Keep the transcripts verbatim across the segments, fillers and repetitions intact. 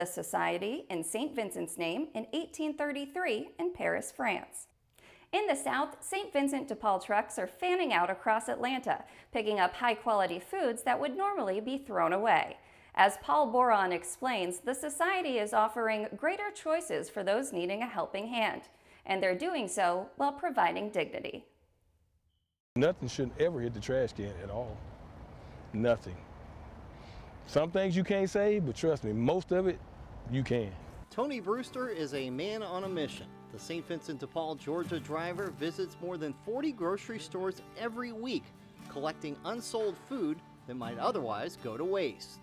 The society in Saint Vincent's name in eighteen thirty-three in Paris, France. In the South, Saint Vincent de Paul trucks are fanning out across Atlanta, picking up high-quality foods that would normally be thrown away. As Paul Boron explains, the society is offering greater choices for those needing a helping hand, and they're doing so while providing dignity. Nothing should ever hit the trash can at all. Nothing. Some things you can't save, but trust me, most of it you can. Tony Brewster is a man on a mission. The Saint Vincent de Paul, Georgia driver visits more than forty grocery stores every week, collecting unsold food that might otherwise go to waste.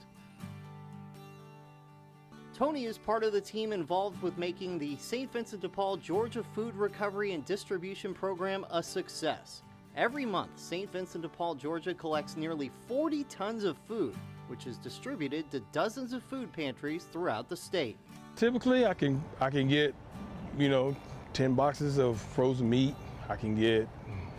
Tony is part of the team involved with making the Saint Vincent de Paul, Georgia Food Recovery and Distribution Program a success. Every month, Saint Vincent de Paul, Georgia collects nearly forty tons of food, which is distributed to dozens of food pantries throughout the state. Typically, I can, I can get, you know, ten boxes of frozen meat. I can get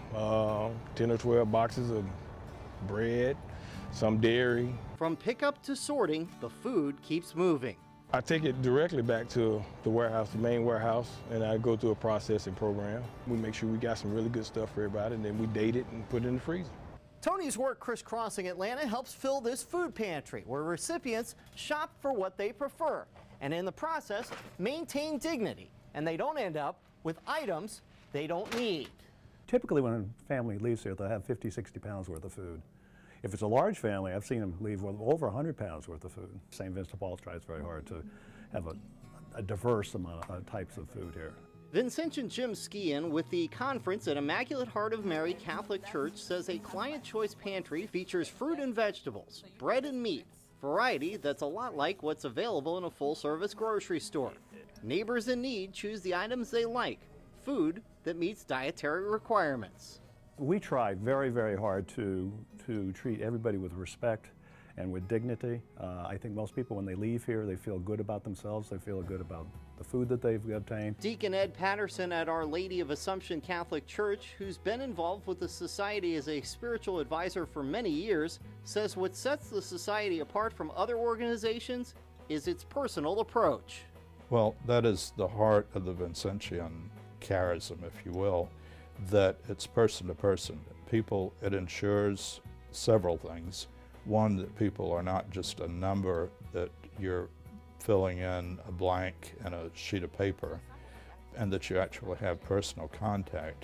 uh, ten or twelve boxes of bread, some dairy. From pickup to sorting, the food keeps moving. I take it directly back to the warehouse, the main warehouse, and I go through a processing program. We make sure we got some really good stuff for everybody, and then we date it and put it in the freezer. Tony's work crisscrossing Atlanta helps fill this food pantry, where recipients shop for what they prefer, and in the process, maintain dignity, and they don't end up with items they don't need. Typically when a family leaves here, they'll have fifty, sixty pounds worth of food. If it's a large family, I've seen them leave with over one hundred pounds worth of food. Saint Vincent de Paul tries very hard to have a, a diverse amount of uh, types of food here. Vincentian Jim Skian with the conference at Immaculate Heart of Mary Catholic Church says a client choice pantry features fruit and vegetables, bread and meat, variety that's a lot like what's available in a full-service grocery store. Neighbors in need choose the items they like, food that meets dietary requirements. We try very, very hard to, to treat everybody with respect and with dignity. Uh, I think most people, when they leave here, they feel good about themselves. They feel good about the food that they've obtained. Deacon Ed Patterson at Our Lady of Assumption Catholic Church, who's been involved with the society as a spiritual advisor for many years, says what sets the society apart from other organizations is its personal approach. Well, that is the heart of the Vincentian charism, if you will, that it's person to person. People, it ensures several things. One, that people are not just a number that you're filling in a blank and a sheet of paper, and that you actually have personal contact.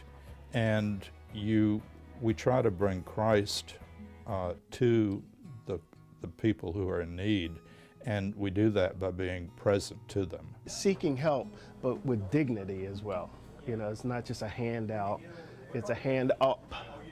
And you, we try to bring Christ uh, to the, the people who are in need, and we do that by being present to them. Seeking help, but with dignity as well. You know, it's not just a handout, it's a hand up.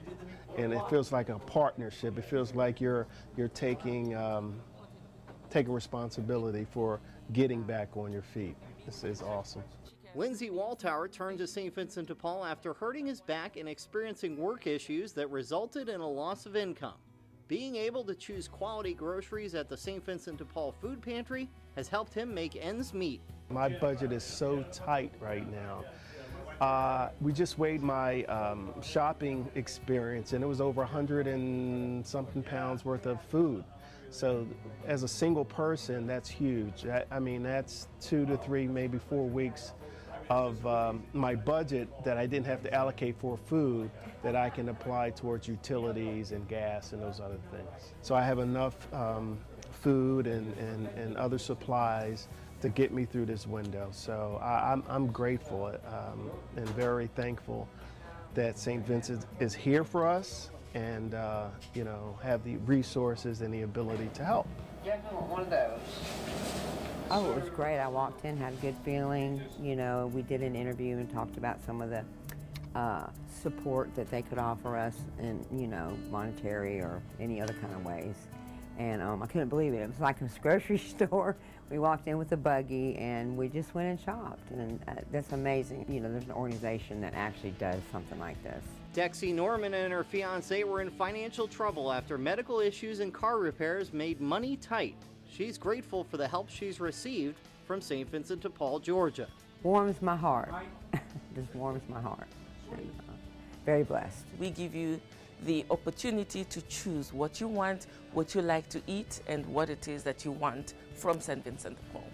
And it feels like a partnership. It feels like you're, you're taking, um, taking responsibility for getting back on your feet. This is awesome. Lindsey Waltower turned to Saint Vincent de Paul after hurting his back and experiencing work issues that resulted in a loss of income. Being able to choose quality groceries at the Saint Vincent de Paul food pantry has helped him make ends meet. My budget is so tight right now. Uh, we just weighed my um, shopping experience, and it was over a hundred and something pounds worth of food. So as a single person, that's huge. I, I mean, that's two to three, maybe four weeks of um, my budget that I didn't have to allocate for food that I can apply towards utilities and gas and those other things. So I have enough um, food and, and, and other supplies to get me through this window. So I, I'm, I'm grateful um, and very thankful that Saint Vincent is here for us and uh, you know, have the resources and the ability to help. Yeah, I want one of those. Oh, it was great. I walked in, had a good feeling. You know, we did an interview and talked about some of the uh, support that they could offer us in, you know, monetary or any other kind of ways. And um, I couldn't believe it. It was like a grocery store. We walked in with a buggy and we just went and shopped. And uh, that's amazing. You know, there's an organization that actually does something like this. Dexie Norman and her fiance were in financial trouble after medical issues and car repairs made money tight. She's grateful for the help she's received from Saint Vincent de Paul, Georgia. Warms my heart. Just warms my heart. And, uh, very blessed. We give you the opportunity to choose what you want, what you like to eat, and what it is that you want from Saint Vincent de Paul.